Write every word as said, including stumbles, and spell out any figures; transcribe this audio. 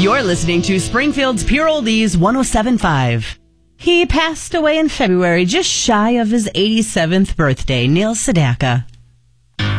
You're listening to Springfield's Pure Oldies one oh seven point five. He passed away in February, just shy of his eighty-seventh birthday, Neil Sedaka.